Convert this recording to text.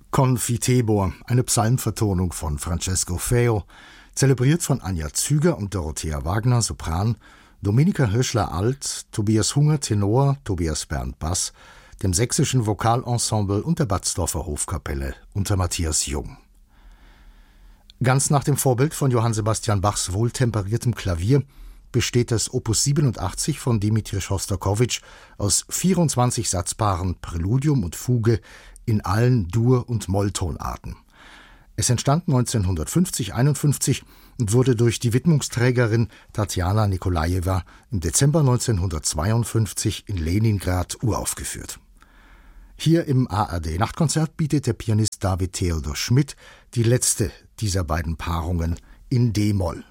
Confitebor, eine Psalmvertonung von Francesco Feo, zelebriert von Anja Züger und Dorothea Wagner, Sopran, Dominika Hirschler Alt, Tobias Hunger Tenor, Tobias Bernd Bass, dem Sächsischen Vokalensemble und der Batzdorfer Hofkapelle unter Matthias Jung. Ganz nach dem Vorbild von Johann Sebastian Bachs wohltemperiertem Klavier besteht das Opus 87 von Dimitri Schostakowitsch aus 24 Satzpaaren Präludium und Fuge in allen Dur- und Molltonarten. Es entstand 1950/51 und wurde durch die Widmungsträgerin Tatjana Nikolajewa im Dezember 1952 in Leningrad uraufgeführt. Hier im ARD-Nachtkonzert bietet der Pianist David Theodor Schmidt die letzte dieser beiden Paarungen in D-Moll.